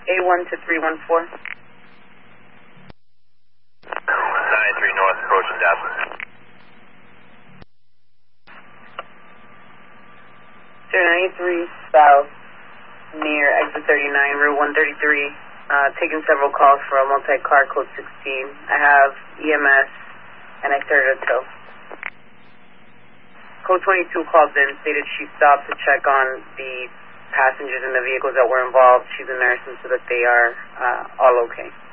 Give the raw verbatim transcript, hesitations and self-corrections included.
A one to three one four. ninety-three North, approaching Daphne. ninety-three South, near exit thirty-nine, Route one thirty-three. Uh, taking several calls for a multi-car, code sixteen. I have E M S, and I started a tow. Code twenty-two called in, stated she stopped to check on the passengers in the vehicles that were involved. She's a nurse, and so that they are uh, all okay.